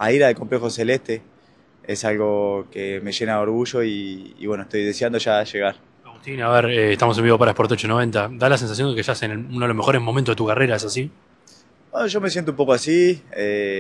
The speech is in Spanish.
a ir al Complejo Celeste. Es algo que me llena de orgullo y bueno, estoy deseando ya llegar. Agustín, a ver, estamos en vivo para Sport 890. Da la sensación de que ya es en uno de los mejores momentos de tu carrera, ¿es así? Bueno, yo me siento un poco así.